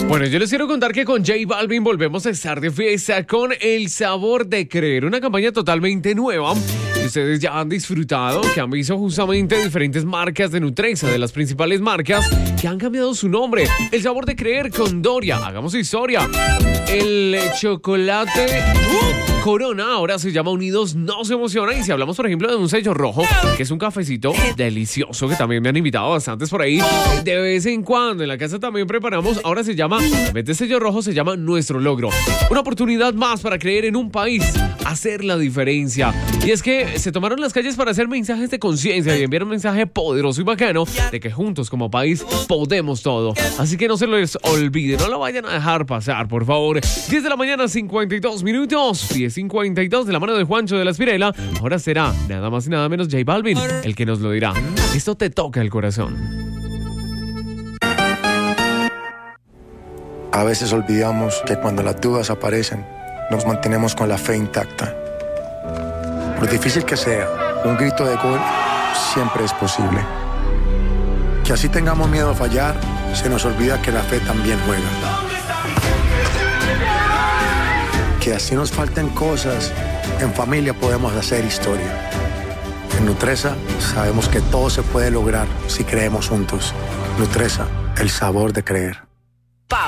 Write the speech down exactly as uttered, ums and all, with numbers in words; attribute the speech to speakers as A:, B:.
A: Bueno, yo les quiero contar que con J Balvin volvemos a estar de fiesta con El Sabor de Creer, una campaña totalmente nueva que ustedes ya han disfrutado, que han visto justamente diferentes marcas de Nutresa, de las principales marcas que han cambiado su nombre. El Sabor de Creer con Doria, hagamos historia. El chocolate uh, Corona ahora se llama Unidos No Se Emociona. Y si hablamos, por ejemplo, de un sello rojo, que es un cafecito delicioso, que también me han invitado bastantes por ahí, de vez en cuando en la casa también preparamos, ahora se llama, en vez de sello rojo, se llama Nuestro Logro. Una oportunidad más para creer en un país, hacer la diferencia. Y es que se tomaron las calles para hacer mensajes de conciencia y enviar un mensaje poderoso y bacano de que juntos como país podemos todo. Así que no se les olvide, no lo vayan a dejar pasar, por favor. diez de la mañana, cincuenta y dos minutos, diez cincuenta y dos, de la mano de Juancho de la Espirela. Ahora será nada más y nada menos J Balvin el que nos lo dirá. Esto te toca el corazón.
B: A veces olvidamos que cuando las dudas aparecen, nos mantenemos con la fe intacta. Por difícil que sea, un grito de gol siempre es posible. Que así tengamos miedo a fallar, se nos olvida que la fe también juega. Que así nos falten cosas, en familia podemos hacer historia. En Nutresa sabemos que todo se puede lograr si creemos juntos. Nutresa, el sabor de creer.